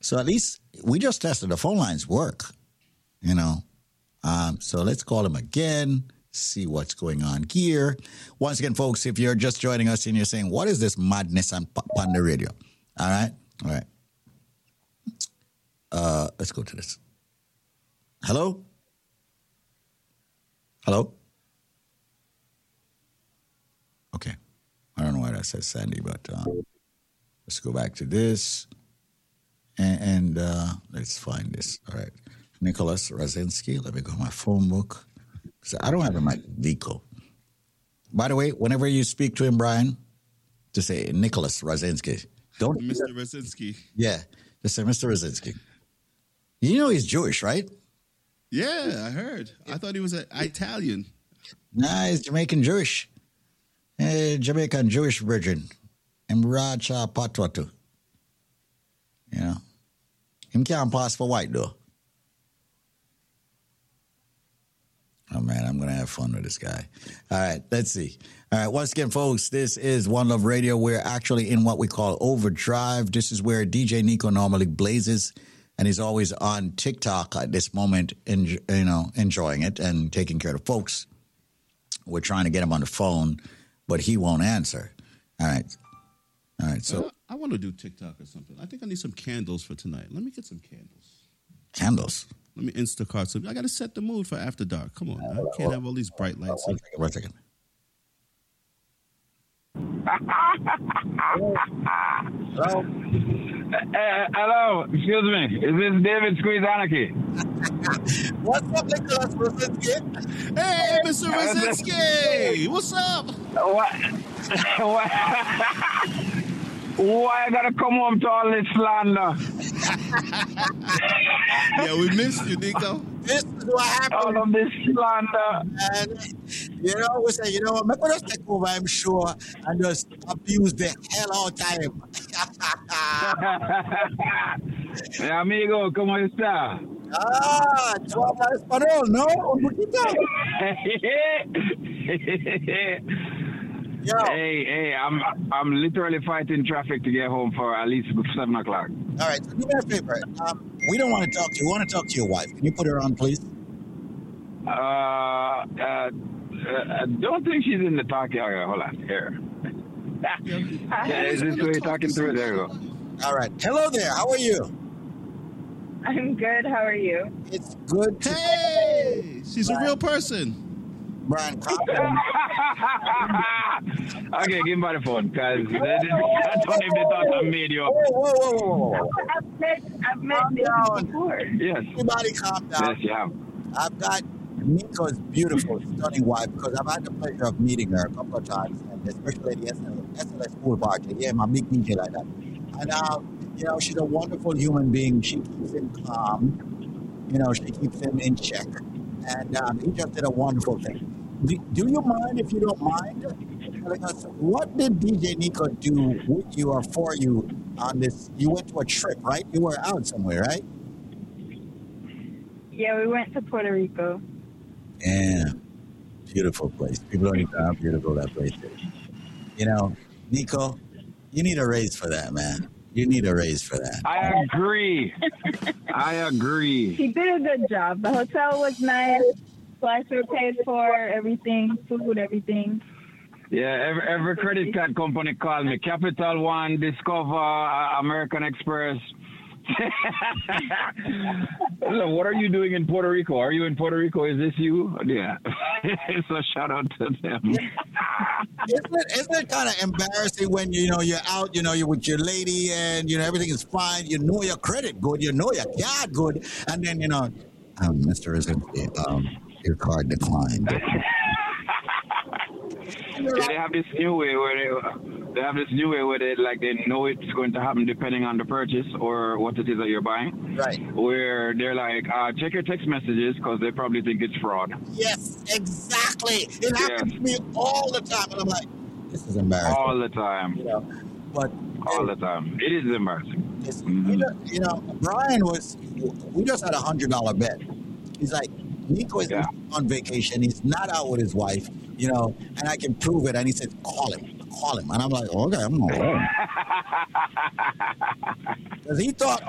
So at least we just tested the phone lines work, you know. So let's call him again, see what's going on here. Once again, folks, if you're just joining us and you're saying, what is this madness on the radio? All right. Let's go to this. Hello? Okay. I don't know why that says Sandy, but let's go back to this. And let's find this. All right. Nicholas Razinski. Let me go to my phone book. Because I don't have him at Vico. By the way, whenever you speak to him, Brian, just say Nicholas Razinski. Don't Mr. Razinski. Yeah. Just say Mr. Razinski. You know he's Jewish, right? Yeah, I heard. I thought he was Italian. Nah, he's Jamaican Jewish. Jamaican Jewish virgin. Mracha Patwatu. You know. Him can't pass for white, though. Oh, man, I'm going to have fun with this guy. All right, let's see. All right, once again, folks, this is One Love Radio. We're actually in what we call overdrive. This is where DJ Nico normally blazes, and he's always on TikTok at this moment, enjoying it and taking care of folks. We're trying to get him on the phone, but he won't answer. All right, so... I want to do TikTok or something. I think I need some candles for tonight. Let me get some candles. Candles? Let me Instacart some. I got to set the mood for after dark. Come on. I can't have all these bright lights. One second. Hello? Hello, excuse me. Is this David Squeeze Anarchy? What's up, Nicholas Razinski? Hey, Mr. Razinski! What's up? What? Why I gotta come home to all this slander? Yeah, we missed you, Nico. This is what happened. All of this slander. And, we say, I'm going to just take over, I'm sure, and just abuse the hell out of him. Hey, amigo, ¿cómo está? Tú hablas español, ¿no? Un poquito. Yo. Hey, I'm literally fighting traffic to get home for at least 7 o'clock. All right, so do me a favor. We don't want to talk to you. We want to talk to your wife. Can you put her on, please? I don't think she's in the talk area. Hold on, here. Is this who you're talking to? There you go. All right. Hello there. How are you? I'm good. How are you? It's good. Hey, she's a real person. Brian, okay, give me the phone, because I don't even thought I made you up. Whoa. I've met you before. Yes. Everybody calm down. Yes, you have. I've got Nico's beautiful, stunning wife, because I've had the pleasure of meeting her a couple of times, and especially at the SLS pool party. Yeah, my big DJ like that. And, she's a wonderful human being. She keeps him calm. She keeps him in check. And he just did a wonderful thing. Do you mind, if you don't mind, telling us what did DJ Nico do with you or for you on this? You went to a trip, right? You were out somewhere, right? Yeah, we went to Puerto Rico. Yeah, beautiful place. People don't even know how beautiful that place is. Nico, you need a raise for that, man. You need a raise for that. I agree. He did a good job. The hotel was nice. Flights were paid for, everything, food, everything. Yeah, every credit card company called me. Capital One, Discover, American Express. So what are you doing in Puerto Rico? Are you in Puerto Rico? Is this you? Yeah. So shout out to them. Isn't it kind of embarrassing when you're out, you're with your lady and everything is fine, your credit good, your card good, and then Mr. Your card declined. Yeah, they have this new way where they like they know it's going to happen depending on the purchase or what it is that you're buying. Right. Where they're like, check your text messages because they probably think it's fraud. Yes, exactly. It happens to me all the time, and I'm like, this is embarrassing. All the time. But all the time. It is embarrassing. Brian we just had $100 bet. He's like, Nico is on vacation. He's not out with his wife, and I can prove it. And he said, call him. And I'm like, okay, I'm going to call him. Because he thought